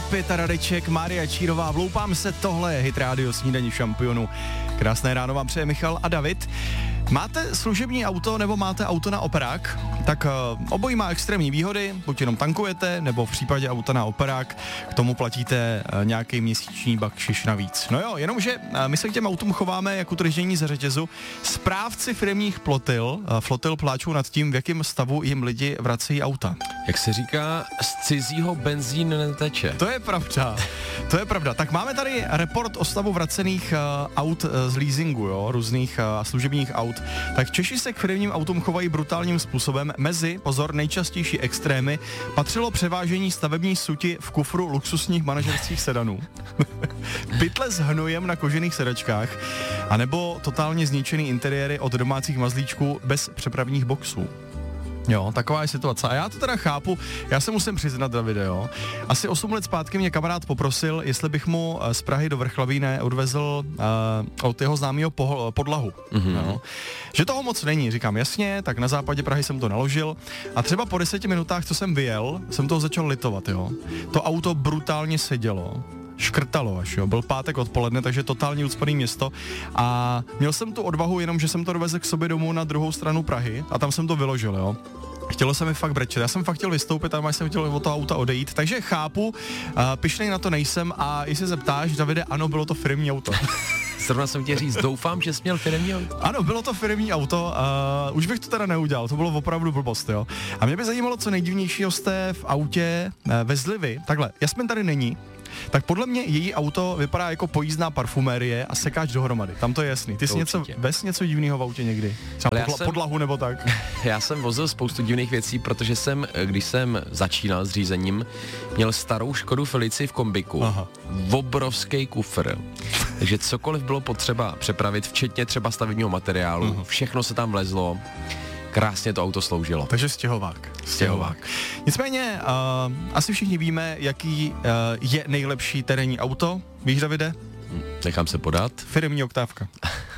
Pěta Radeček, Mária Čírová, vloupám se, tohle je Hit Radio Snídaní šampionů. Krásné ráno vám přeje Michal a David. Máte služební auto nebo máte auto na operák? Tak obojí má extrémní výhody, buď jenom tankujete, nebo v případě auta na operák k tomu platíte nějaký měsíční bakšiš navíc. No jo, jenomže my se k těm autům chováme jako držení za řetězu. Správci firemních flotil pláčou nad tím, v jakém stavu jim lidi vracejí auta. Jak se říká, z cizího benzín neteče. To je pravda. Tak máme tady report o stavu vracených aut z leasingu, jo, různých služebních aut. Tak Češi se k firemním autům chovají brutálním způsobem. Mezi, pozor, nejčastější extrémy patřilo převážení stavební suti v kufru luxusních manažerských sedanů, pytle s hnojem na kožených sedačkách, anebo totálně zničený interiéry od domácích mazlíčků bez přepravních boxů. Jo, taková je situace. A já to teda chápu, já se musím přiznat, Davide, jo. Asi 8 let zpátky mě kamarád poprosil, jestli bych mu z Prahy do Vrchlavíne odvezl od jeho známého podlahu. Jo. Že toho moc není, říkám jasně, tak na západě Prahy jsem to naložil a třeba po 10 minutách, co jsem vyjel, jsem toho začal litovat, jo. To auto brutálně sedělo, škrtalo až, jo. Byl pátek odpoledne, takže totálně ucpaný město a měl jsem tu odvahu jenom, že jsem to dovezl k sobě domů na druhou stranu Prahy a tam jsem to vyložil, jo. Chtělo se mi fakt brečet, já jsem fakt chtěl vystoupit a jsem chtěl od toho auta odejít, takže chápu, pyšnej na to nejsem a jestli se ptáš, Davide, ano, bylo to firemní auto. Zrovna jsem tě říct, doufám, že jsi měl firemní auto. Ano, bylo to firemní auto, už bych to teda neudělal, to bylo opravdu blbost, jo. A mě by zajímalo, co nejdivnějšího jste v autě vezli. Takhle, Jasmin tady není, tak podle mě její auto vypadá jako pojízdná parfumérie a sekáč dohromady. Tam to je jasný. Ty jsi něco divného v autě někdy? Třeba podlahu nebo tak? Já jsem vozil spoustu divných věcí, protože když jsem začínal s řízením, měl starou Škodu Felici v kombiku. Aha. Obrovský kufr. Takže cokoliv bylo potřeba přepravit, včetně třeba stavebního materiálu, všechno se tam vlezlo. Krásně to auto sloužilo. Takže stěhovák. Nicméně, asi všichni víme, jaký je nejlepší terénní auto. Víš, Davide? Nechám se podat. Firemní oktávka.